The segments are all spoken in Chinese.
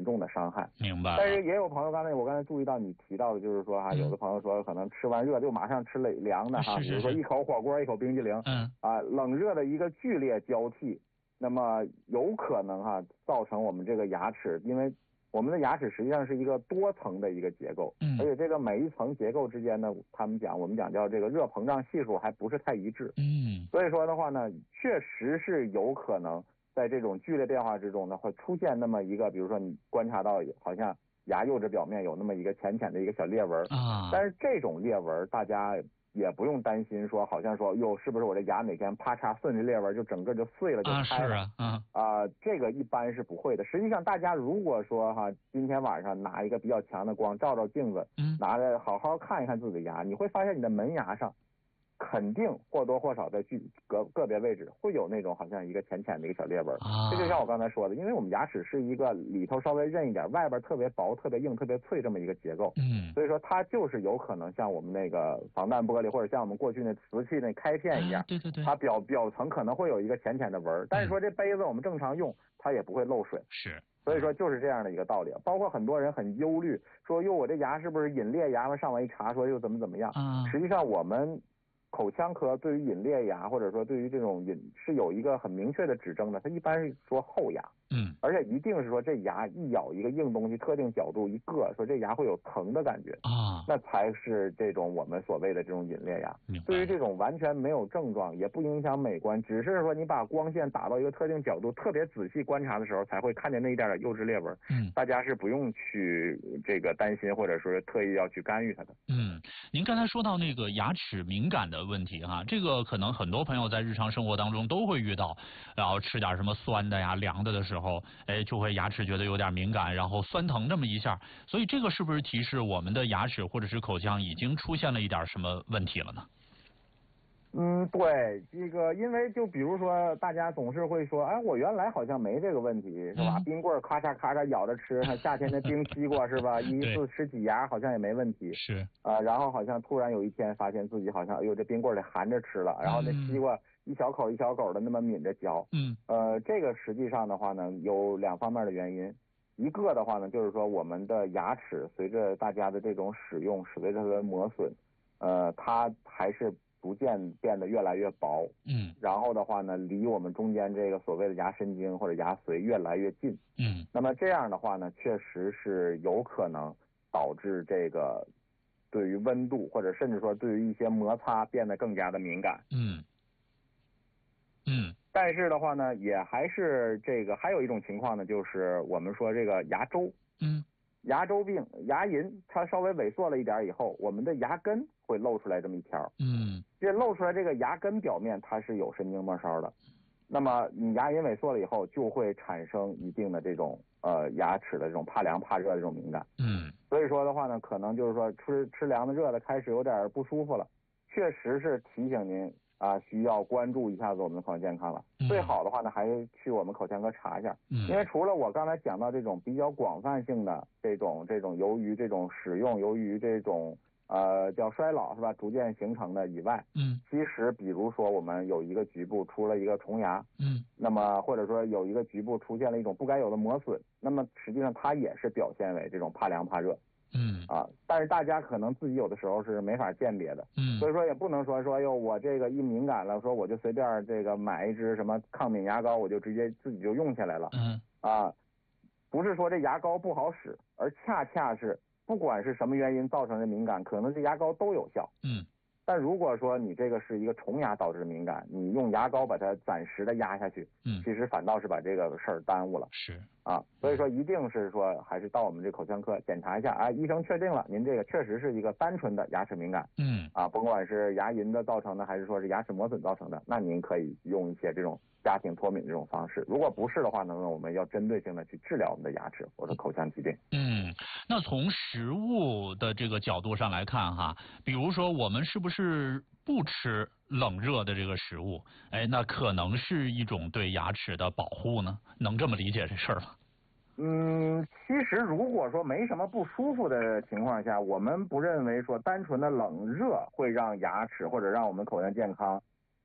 重的伤害。 明白。 但是也有朋友，我刚才注意到你提到的，就是说有的朋友说可能吃完热就马上吃凉的比如说一口火锅一口冰激凌，冷热的一个剧烈交替，那么有可能造成我们这个牙齿，因为我们的牙齿实际上是一个多层的一个结构，而且这个每一层结构之间呢，我们讲叫这个热膨胀系数还不是太一致，所以说的话呢，确实是有可能在这种剧烈变化之中呢，会出现那么一个，比如说你观察到好像牙釉质表面有那么一个浅浅的一个小裂纹但是这种裂纹大家也不用担心说好像说是不是我这牙哪天啪嚓顺着裂纹就整个就碎了就开了这个一般是不会的。实际上大家如果说今天晚上拿一个比较强的光照照镜子，拿着好好看一看自己的牙，你会发现你的门牙上肯定或多或少在个别位置会有那种好像一个浅浅的一个小裂纹这就像我刚才说的，因为我们牙齿是一个里头稍微韧一点，外边特别薄特别硬特别脆这么一个结构，所以说它就是有可能像我们那个防弹玻璃或者像我们过去那瓷器那开片一样， 对对对， 它表层可能会有一个浅浅的纹但是说这杯子我们正常用它也不会漏水， 是， 所以说就是这样的一个道理。包括很多人很忧虑说我这牙是不是隐裂牙，上网一查说又怎么样实际上我们口腔科对于隐裂牙或者说对于这种是有一个很明确的指征的，它一般是说后牙，而且一定是说这牙一咬一个硬东西特定角度一硌，说这牙会有疼的感觉那才是这种我们所谓的这种隐裂牙。对于这种完全没有症状也不影响美观，只是说你把光线打到一个特定角度特别仔细观察的时候才会看见那一点点釉质裂纹大家是不用去这个担心或者说特意要去干预它的。 您刚才说到那个牙齿敏感的问题这个可能很多朋友在日常生活当中都会遇到，然后吃点什么酸的呀凉的时候就会牙齿觉得有点敏感，然后酸疼这么一下，所以这个是不是提示我们的牙齿或者是口腔已经出现了一点什么问题了呢？ 对，这个因为就比如说大家总是会说我原来好像没这个问题是吧，冰棍咔嚓咔嚓咬着吃，夏天的冰西瓜是吧一次吃几牙好像也没问题， 是然后好像突然有一天发现自己好像这冰棍得含着吃了，然后那西瓜一小口一小口的那么抿着嚼这个实际上的话呢有两方面的原因，一个的话呢就是说我们的牙齿随着大家的这种使用随着它的磨损它还是逐渐变得越来越薄然后的话呢离我们中间这个所谓的牙神经或者牙髓越来越近那么这样的话呢确实是有可能导致这个对于温度或者甚至说对于一些摩擦变得更加的敏感但是的话呢也还是这个还有一种情况呢，就是我们说这个牙周牙周病牙龈它稍微萎缩了一点以后，我们的牙根会露出来这么一条这露出来这个牙根表面它是有神经末梢的，那么你牙龈萎缩了以后就会产生一定的这种牙齿的这种怕凉怕热的这种敏感所以说的话呢可能就是说吃凉的热的开始有点不舒服了，确实是提醒您需要关注一下子我们的口腔健康了最好的话呢还是去我们口腔科查一下因为除了我刚才讲到这种比较广泛性的这种由于这种使用由于这种叫衰老是吧逐渐形成的以外其实比如说我们有一个局部出了一个虫牙那么或者说有一个局部出现了一种不该有的磨损，那么实际上它也是表现为这种怕凉怕热但是大家可能自己有的时候是没法鉴别的所以说也不能说我这个一敏感了说我就随便这个买一支什么抗敏牙膏我就直接自己就用起来了不是说这牙膏不好使，而恰恰是不管是什么原因造成的敏感，可能这牙膏都有效但如果说你这个是一个虫牙导致的敏感，你用牙膏把它暂时的压下去其实反倒是把这个事儿耽误了是所以说一定是说还是到我们这口腔科检查一下医生确定了您这个确实是一个单纯的牙齿敏感甭管是牙龈的造成的还是说是牙齿磨损造成的，那您可以用一些这种家庭脱敏这种方式，如果不是的话呢我们要针对性的去治疗我们的牙齿或者口腔疾病那从食物的这个角度上来看比如说我们是不是不吃冷热的这个食物那可能是一种对牙齿的保护呢，能这么理解这事儿吗？ 其实如果说没什么不舒服的情况下，我们不认为说单纯的冷热会让牙齿或者让我们口腔健康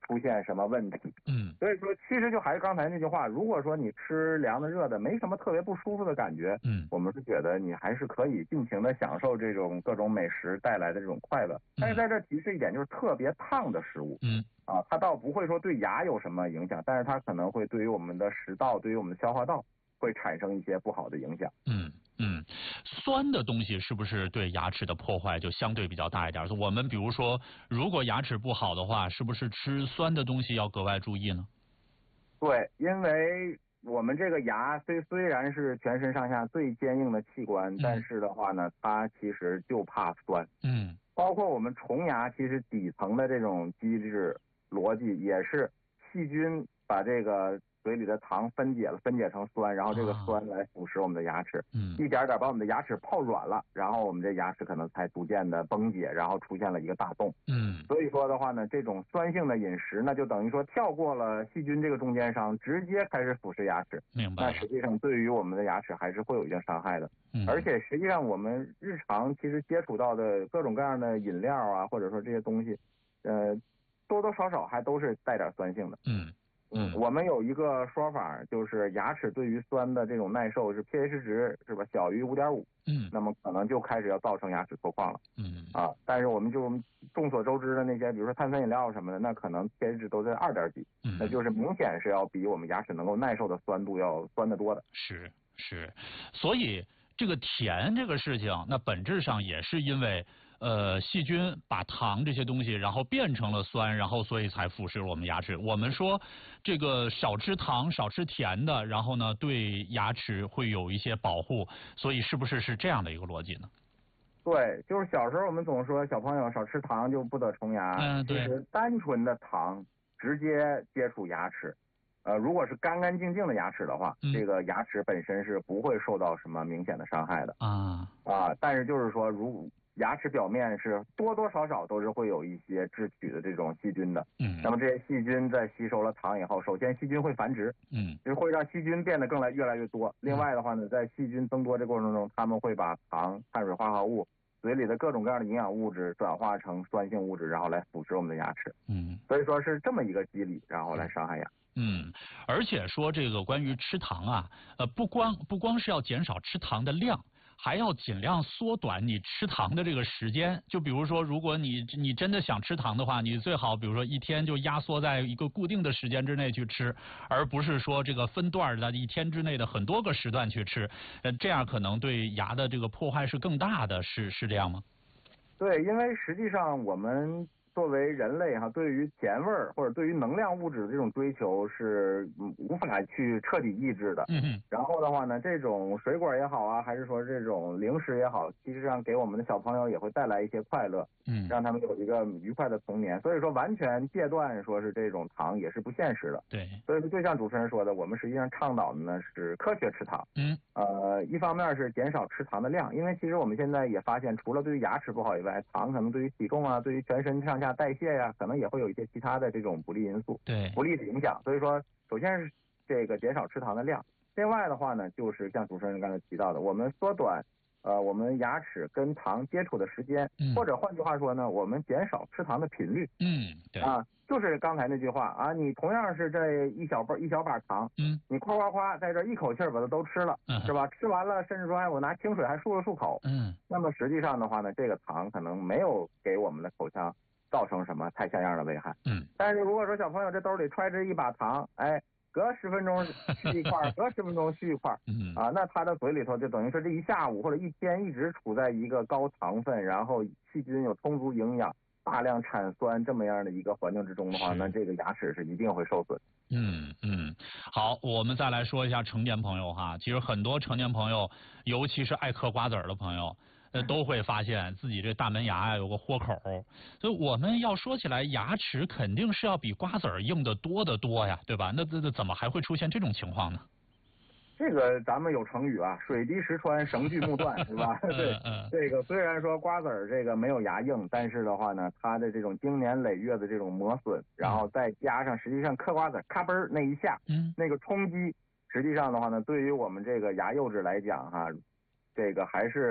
出现什么问题。所以说其实就还是刚才那句话，如果说你吃凉的热的没什么特别不舒服的感觉，我们是觉得你还是可以尽情的享受这种各种美食带来的这种快乐。但是在这提示一点，就是特别烫的食物，它倒不会说对牙有什么影响，但是它可能会对于我们的食道，对于我们的消化道会产生一些不好的影响。 酸的东西是不是对牙齿的破坏就相对比较大一点？我们比如说，如果牙齿不好的话，是不是吃酸的东西要格外注意呢？ 对，因为我们这个牙虽然是全身上下最坚硬的器官，但是的话呢，它其实就怕酸。包括我们虫牙，其实底层的这种机制逻辑也是细菌把这个嘴里的糖分解成酸，然后这个酸来腐蚀我们的牙齿，一点点把我们的牙齿泡软了，然后我们这牙齿可能才逐渐的崩解，然后出现了一个大洞。所以说的话呢，这种酸性的饮食，那就等于说跳过了细菌这个中间商，直接开始腐蚀牙齿。 明白。 那实际上对于我们的牙齿还是会有一定伤害的。而且实际上我们日常其实接触到的各种各样的饮料啊，或者说这些东西，多多少少还都是带点酸性的。我们有一个说法，就是牙齿对于酸的这种耐受是 pH 值是吧小于5.5，那么可能就开始要造成牙齿脱矿了。但是我们就众所周知的那些，比如说碳酸饮料什么的，那可能 pH 值都在2点几，那就是明显是要比我们牙齿能够耐受的酸度要酸得多的。 是，所以这个甜这个事情，那本质上也是因为细菌把糖这些东西然后变成了酸，然后所以才腐蚀我们牙齿。我们说这个少吃糖少吃甜的，然后呢对牙齿会有一些保护，所以是不是这样的一个逻辑呢？ 对，就是小时候我们总说小朋友少吃糖就不得虫牙，其实单纯的糖直接接触牙齿，如果是干干净净的牙齿的话，这个牙齿本身是不会受到什么明显的伤害的。但是就是说，如牙齿表面是多多少少都是会有一些致取的这种细菌的。那么这些细菌在吸收了糖以后，首先细菌会繁殖，就是会让细菌变得越来越多。另外的话呢，在细菌增多这过程中，他们会把糖、碳水化合物、嘴里的各种各样的营养物质转化成酸性物质，然后来腐蚀我们的牙齿。所以说是这么一个机理，然后来伤害牙。 而且说这个关于吃糖啊，不光是要减少吃糖的量，还要尽量缩短你吃糖的这个时间。就比如说，如果你真的想吃糖的话，你最好比如说一天就压缩在一个固定的时间之内去吃，而不是说这个分段的一天之内的很多个时段去吃，这样可能对牙的这个破坏是更大的，是这样吗？ 对，因为实际上我们作为人类对于甜味儿或者对于能量物质的这种追求是无法去彻底抑制的。然后的话呢，这种水果也好啊，还是说这种零食也好，其实上给我们的小朋友也会带来一些快乐，让他们有一个愉快的童年。所以说完全戒断说是这种糖也是不现实的。 对， 所以就像主持人说的，我们实际上倡导的呢是科学吃糖。一方面是减少吃糖的量，因为其实我们现在也发现，除了对于牙齿不好以外，糖可能对于体重啊，对于全身上下代谢呀，可能也会有一些其他的这种不利因素，不利的影响。所以说，首先是这个减少吃糖的量，另外的话呢，就是像主持人刚才提到的，我们缩短我们牙齿跟糖接触的时间，或者换句话说呢，我们减少吃糖的频率。就是刚才那句话啊，你同样是这一小把糖，你夸在这一口气把它都吃了，是吧？吃完了，甚至说我拿清水还漱了漱口，那么实际上的话呢，这个糖可能没有给我们的口腔造成什么太像样的危害。但是如果说小朋友这兜里揣着一把糖，隔10分钟续一块，隔10分钟续一块，那他的嘴里头就等于说这一下午或者一天一直处在一个高糖分，然后细菌有充足营养，大量产酸这么样的一个环境之中的话，那这个牙齿是一定会受损。 好，我们再来说一下成年朋友哈，其实很多成年朋友，尤其是爱嗑瓜子儿的朋友，都会发现自己这大门牙有个豁口，所以我们要说起来，牙齿肯定是要比瓜子儿硬得多得多呀，对吧？那怎么还会出现这种情况呢？ 这个咱们有成语啊，水滴石穿，绳锯木断，是吧？对，这个虽然说瓜子儿这个没有牙硬，但是的话呢，它的这种经年累月的这种磨损，然后再加上实际上嗑瓜子咔嘣那一下，那个冲击，实际上的话呢，对于我们这个牙釉质来讲这个还是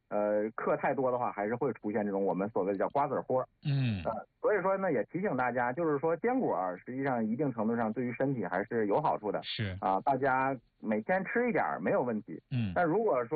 课太多的话，还是会出现这种我们所谓的叫瓜子豁。所以说呢，也提醒大家，就是说坚果实际上一定程度上对于身体还是有好处的。 是大家每天吃一点没有问题。但如果说